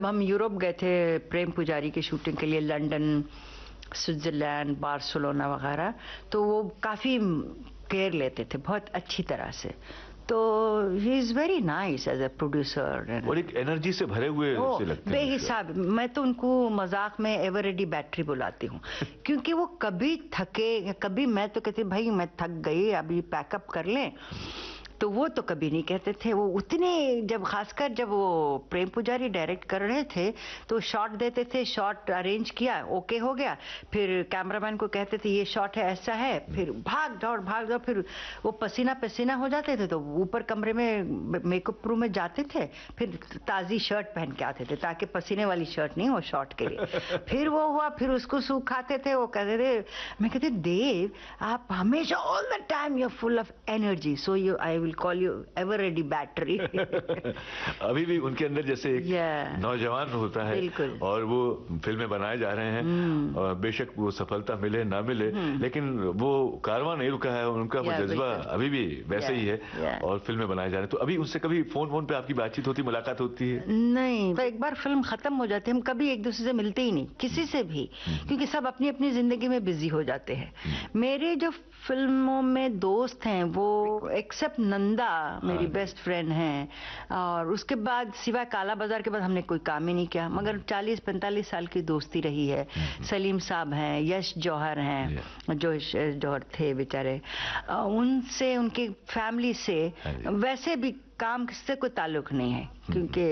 हम यूरोप गए थे प्रेम पुजारी की शूटिंग के लिए, लंदन, स्विट्जरलैंड, बार्सिलोना वगैरह। तो वो काफ़ी केयर लेते थे बहुत अच्छी तरह से। तो he is very nice as a producer. और एक एनर्जी से भरे हुए से लगते हैं बेहिसाब। मैं तो उनको मजाक में एवर रेडी बैटरी बुलाती हूँ क्योंकि वो कभी थके, कभी मैं तो कहती भाई मैं थक गई अभी पैकअप कर लें, तो वो तो कभी नहीं कहते थे। वो उतने, जब खासकर जब वो प्रेम पुजारी डायरेक्ट कर रहे थे तो शॉट देते थे, शॉट अरेंज किया, ओके हो गया, फिर कैमरामैन को कहते थे ये शॉट है, ऐसा है, फिर भाग दौड़, फिर वो पसीना पसीना हो जाते थे तो ऊपर कमरे में मेकअप रूम में जाते थे, फिर ताज़ी शर्ट पहन के आते थे ताकि पसीने वाली शर्ट नहीं हो शॉट के लिए। फिर वो हुआ, फिर उसको सुखाते थे। वो कहते थे, मैं कहते देव आप हमेशा all the time you are full of energy, so you I will call you ever ready battery. अभी भी उनके अंदर जैसे एक नौजवान होता है और वो फिल्में बनाए जा रहे हैं और बेशक वो सफलता मिले ना मिले, लेकिन वो कारवां नहीं रुका है, उनका वो जज्बा अभी भी वैसे ही है और फिल्में बनाए जा रहे हैं। तो अभी उनसे कभी फोन पे आपकी बातचीत होती, मुलाकात होती है? नहीं, तो एक बार फिल्म खत्म हो जाती है हम कभी एक दूसरे से मिलते ही नहीं, किसी से भी, क्योंकि सब अपनी अपनी जिंदगी में बिजी हो जाते हैं। मेरे जो फिल्मों में दोस्त हैं वो एक्सेप्ट नंदा मेरी बेस्ट फ्रेंड हैं, और उसके बाद सिवाय काला बाजार के बाद हमने कोई काम ही नहीं किया, मगर 40-45 साल की दोस्ती रही है। सलीम साहब हैं, यश जौहर हैं, जो जौहर थे बेचारे, उनसे, उनकी फैमिली से वैसे भी काम से कोई ताल्लुक नहीं है, क्योंकि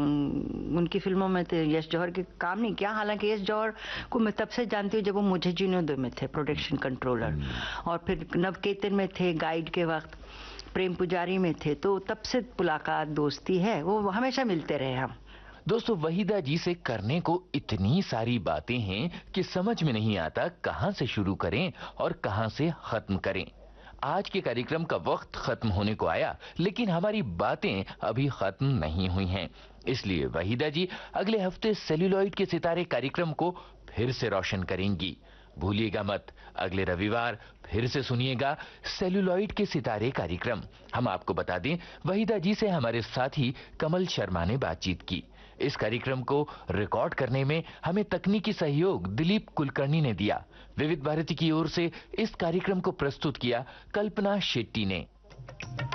उनकी फिल्मों में तो यश जौहर के काम नहीं किया। हालांकि यश जौहर को मैं तब से जानती हूँ जब वो मुझे जिनोदय में थे प्रोडक्शन कंट्रोलर, और फिर नवकेतन में थे गाइड के वक्त, प्रेम पुजारी में थे, तो तब से मुलाकात दोस्ती है, वो हमेशा मिलते रहे हम। दोस्तों, वहीदा जी से करने को इतनी सारी बातें हैं कि समझ में नहीं आता कहां से शुरू करें और कहां से खत्म करें। आज के कार्यक्रम का वक्त खत्म होने को आया, लेकिन हमारी बातें अभी खत्म नहीं हुई हैं। इसलिए वहीदा जी अगले हफ्ते सेल्यूलॉइड के सितारे कार्यक्रम को फिर से रोशन करेंगी। भूलिएगा मत, अगले रविवार फिर से सुनिएगा सेल्यूलॉइड के सितारे कार्यक्रम। हम आपको बता दें, वहीदा जी से हमारे साथी कमल शर्मा ने बातचीत की। इस कार्यक्रम को रिकॉर्ड करने में हमें तकनीकी सहयोग दिलीप कुलकर्णी ने दिया। विविध भारती की ओर से इस कार्यक्रम को प्रस्तुत किया कल्पना शेट्टी ने।